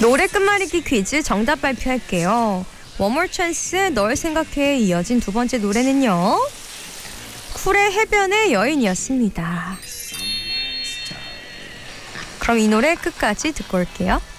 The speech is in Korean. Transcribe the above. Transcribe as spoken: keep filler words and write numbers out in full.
노래 끝말잇기 퀴즈 정답 발표할게요. One More Chance의 널 생각해에 이어진 두 번째 노래는요, 쿨의 해변의 여인이었습니다. 그럼 이 노래 끝까지 듣고 올게요.